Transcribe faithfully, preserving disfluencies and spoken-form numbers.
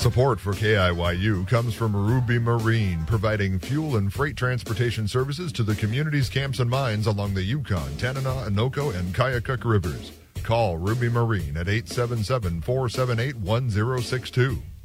Support for K I Y U comes from Ruby Marine, providing fuel and freight transportation services to the community's camps and mines along the Yukon, Tanana, Anoka, and Kayakuk rivers. Call Ruby Marine at eight seven seven, four seven eight, one zero six two.